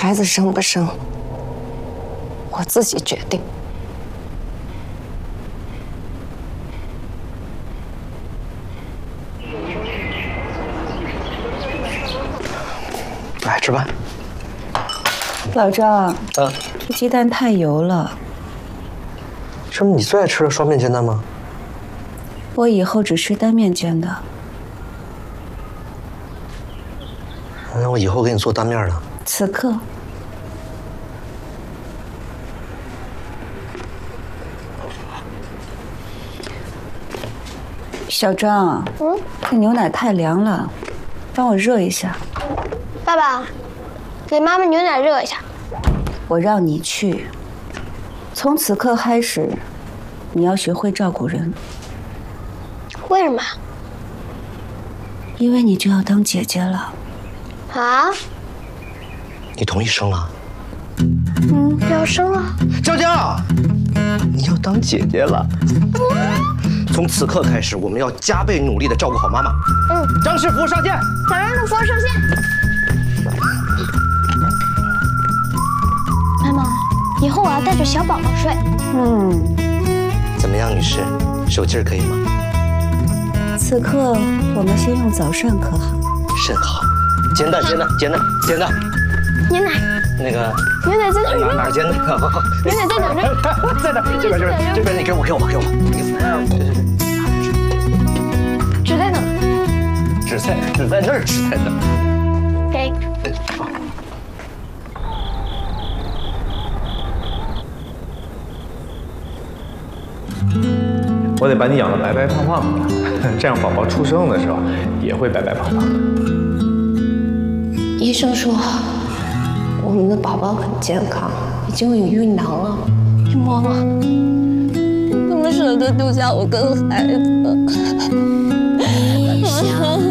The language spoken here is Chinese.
孩子生不生，我自己决定。 来吃饭。 老张，这鸡蛋太油了。 这不你最爱吃的双面煎蛋吗？ 我以后只吃单面煎的。 那我以后给你做单面的。 此刻。小张，这牛奶太凉了，帮我热一下。 爸爸，给妈妈牛奶热一下。 我让你去，从此刻开始，你要学会照顾人。 为什么？ 因为你就要当姐姐了。 啊？ 你同意生了？ 要生了。 娇娇，你要当姐姐了。从此刻开始，我们要加倍努力地照顾好妈妈。张师傅上线。 小张的服务上线。妈妈，以后我要带着小宝宝睡。 怎么样，女士，手劲儿可以吗？ 此刻我们先用早膳可好？ 甚好。煎蛋。 牛奶。 那个牛奶在哪儿？ 哪儿煎的？ 牛奶在哪儿？ 在哪？这边你给我。 纸在哪？ 纸在那儿，纸在那儿。 给。 我得把你养得白白胖胖的，这样宝宝出生的时候也会白白胖胖的。 医生说，我们的宝宝很健康，已经有孕囊了。你摸摸，怎么舍得丢下我跟孩子？